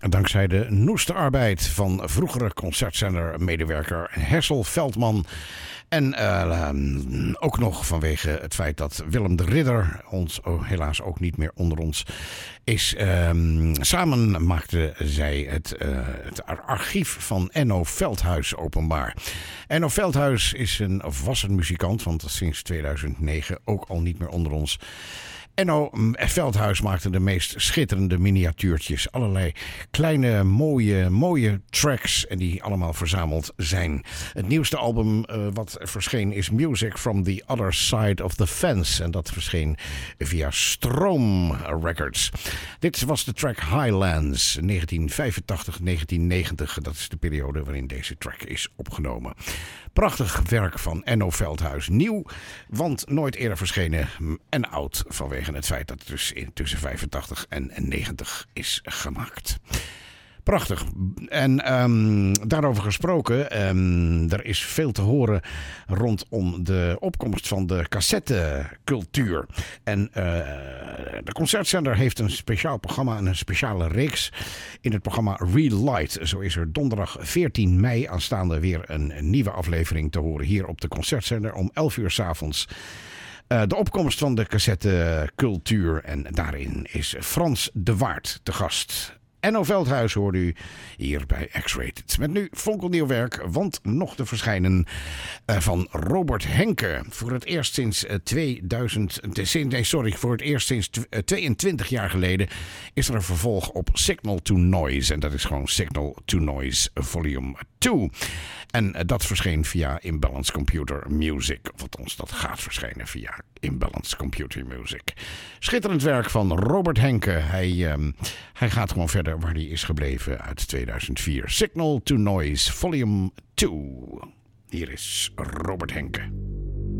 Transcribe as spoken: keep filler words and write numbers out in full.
Dankzij de noeste arbeid van vroegere concertzender-medewerker Hessel Veldman. En uh, ook nog vanwege het feit dat Willem de Ridder, ons oh, helaas ook niet meer onder ons is. Uh, samen maakten zij het, uh, het archief van Enno Veldhuis openbaar. Enno Veldhuis is een was een muzikant, want sinds tweeduizend negen ook al niet meer onder ons. Enno Veldhuis maakte de meest schitterende miniatuurtjes. Allerlei kleine, mooie, mooie tracks. En die allemaal verzameld zijn. Het nieuwste album uh, wat verscheen is Music from the Other Side of the Fence. En dat verscheen via Stroom Records. Dit was de track Highlands negentien vijfentachtig tot negentien negentig. Dat is de periode waarin deze track is opgenomen. Prachtig werk van Enno Veldhuis. Nieuw, want nooit eerder verschenen. En oud vanwege het feit dat het dus tussen vijfentachtig en negentig is gemaakt. Prachtig. En um, daarover gesproken, um, er is veel te horen rondom de opkomst van de cassettecultuur. En uh, de concertzender heeft een speciaal programma en een speciale reeks in het programma Real Light. Zo is er donderdag veertien mei aanstaande weer een, een nieuwe aflevering te horen hier op de concertzender om elf uur 's avonds. Uh, de opkomst van de cassettecultuur en daarin is Frans de Waard te gast. Enno Veldhuis hoorde u hier bij X-Rated. Met nu fonkelnieuw werk, want nog te verschijnen uh, van Robert Henke. Voor het eerst sinds uh, tweeduizend... Nee, sorry, voor het eerst sinds uh, tweeëntwintig jaar geleden is er een vervolg op Signal to Noise. En dat is gewoon Signal to Noise Volume twee. En uh, dat verscheen via Imbalance Computer Music. Of althans, dat gaat verschijnen via Imbalance Computer Music. Schitterend werk van Robert Henke. Hij, um, hij gaat gewoon verder waar hij is gebleven uit tweeduizend vier. Signal to Noise Volume twee. Hier is Robert Henke.